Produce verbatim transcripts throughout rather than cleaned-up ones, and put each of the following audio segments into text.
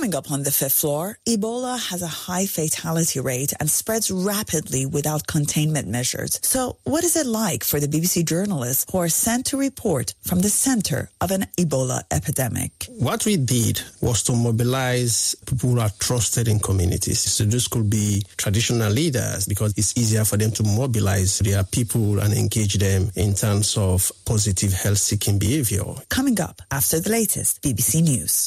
Coming up on the fifth floor, Ebola has a high fatality rate and spreads rapidly without containment measures. So what is it like for the B B C journalists who are sent to report from the center of an Ebola epidemic? What we did was to mobilize people who are trusted in communities. So this could be traditional leaders because it's easier for them to mobilize their people and engage them in terms of positive health-seeking behavior. Coming up after the latest B B C News.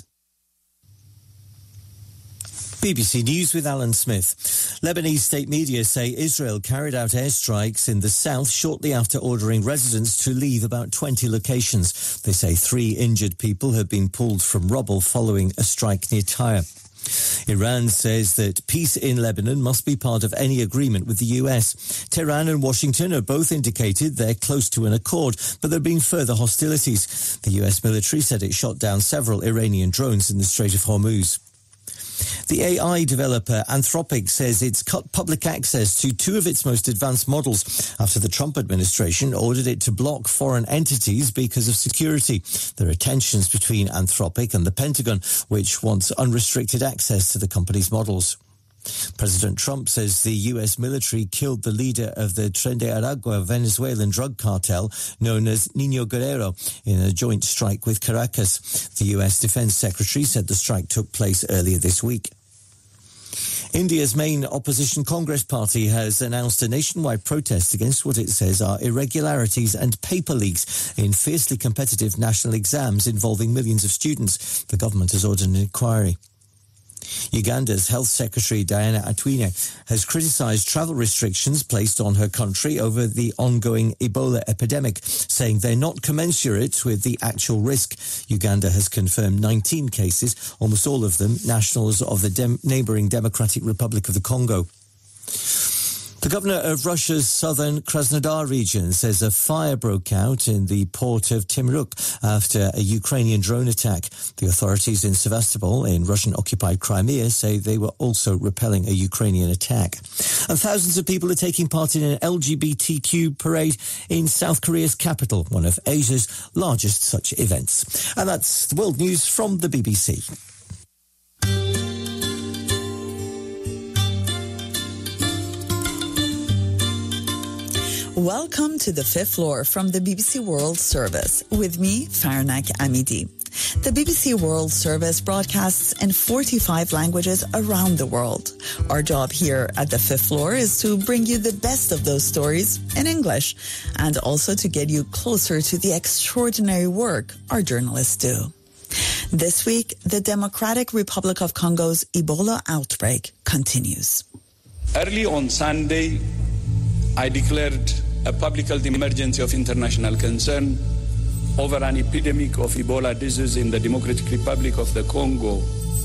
B B C News with Alan Smith. Lebanese state media say Israel carried out airstrikes in the south shortly after ordering residents to leave about twenty locations. They say three injured people have been pulled from rubble following a strike near Tyre. Iran says that peace in Lebanon must be part of any agreement with the U S. Tehran and Washington have both indicated they're close to an accord, but there have been further hostilities. The U S military said it shot down several Iranian drones in the Strait of Hormuz. The A I developer Anthropic says it's cut public access to two of its most advanced models after the Trump administration ordered it to block foreign entities because of security. There are tensions between Anthropic and the Pentagon, which wants unrestricted access to the company's models. President Trump says the U S military killed the leader of the Tren de Aragua Venezuelan drug cartel known as Nino Guerrero in a joint strike with Caracas. The U S Defense Secretary said the strike took place earlier this week. India's main opposition Congress party has announced a nationwide protest against what it says are irregularities and paper leaks in fiercely competitive national exams involving millions of students. The government has ordered an inquiry. Uganda's Health Secretary Diana Atwine has criticised travel restrictions placed on her country over the ongoing Ebola epidemic, saying they're not commensurate with the actual risk. Uganda has confirmed nineteen cases, almost all of them nationals of the dem- neighbouring Democratic Republic of the Congo. The governor of Russia's southern Krasnodar region says a fire broke out in the port of Timruk after a Ukrainian drone attack. The authorities in Sevastopol, in Russian-occupied Crimea, say they were also repelling a Ukrainian attack. And thousands of people are taking part in an L G B T Q parade in South Korea's capital, one of Asia's largest such events. And that's the world news from the B B C. Welcome to the fifth floor from the B B C World Service with me, Farnak Amidi. The B B C World Service broadcasts in forty-five languages around the world. Our job here at the fifth floor is to bring you the best of those stories in English and also to get you closer to the extraordinary work our journalists do. This week, the Democratic Republic of Congo's Ebola outbreak continues. Early on Sunday, I declared a public health emergency of international concern over an epidemic of Ebola disease in the Democratic Republic of the Congo.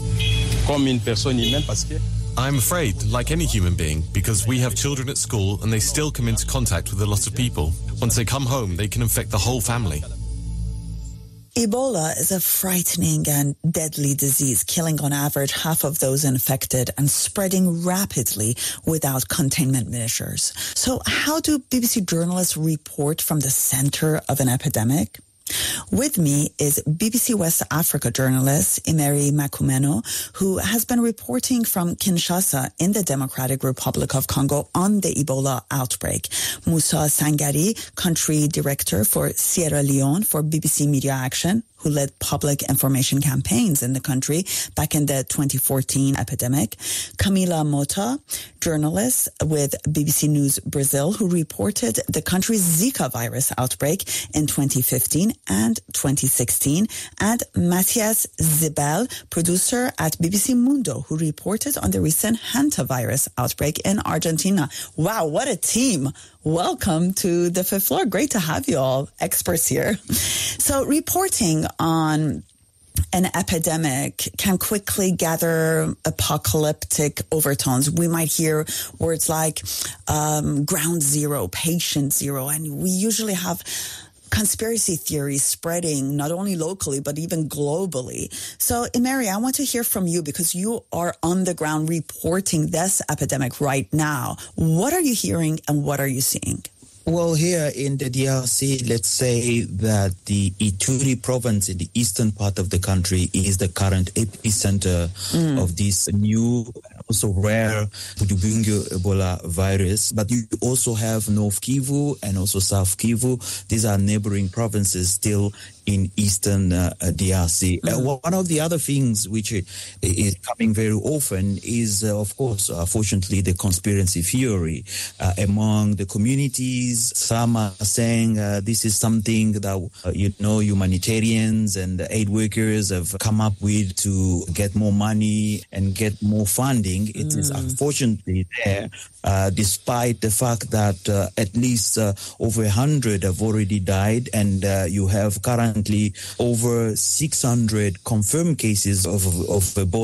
I'm afraid, like any human being, because we have children at school and they still come into contact with a lot of people. Once they come home, they can infect the whole family. Ebola is a frightening and deadly disease, killing on average half of those infected and spreading rapidly without containment measures. So how do B B C journalists report from the center of an epidemic? With me is B B C West Africa journalist Imeri Makumeno, who has been reporting from Kinshasa in the Democratic Republic of Congo on the Ebola outbreak. Musa Sangari, country director for Sierra Leone for B B C Media Action, who led public information campaigns in the country back in the twenty fourteen epidemic. Camila Mota, journalist with B B C News Brazil, who reported the country's Zika virus outbreak in twenty fifteen and twenty sixteen. And Matthias Zibel, producer at B B C Mundo, who reported on the recent hantavirus outbreak in Argentina. Wow, what a team. Welcome to the fifth floor. Great to have you all, experts here. So reporting on an epidemic can quickly gather apocalyptic overtones. We might hear words like um, ground zero, patient zero, and we usually have conspiracy theories spreading not only locally, but even globally. So, Imeri, I want to hear from you because you are on the ground reporting this epidemic right now. What are you hearing and what are you seeing? Well, here in the D R C, let's say that the Ituri province in the eastern part of the country is the current epicenter mm. of this new, also rare Budibungu Ebola virus. But you also have North Kivu and also South Kivu. These are neighboring provinces still in eastern uh, D R C. Mm. Uh, one of the other things which is coming very often is, uh, of course, uh, fortunately, the conspiracy theory uh, among the communities. Some are saying uh, this is something that, uh, you know, humanitarians and aid workers have come up with to get more money and get more funding. It mm. is unfortunately there, uh, despite the fact that uh, at least uh, over one hundred have already died, and uh, you have currently over six hundred confirmed cases of, of Ebola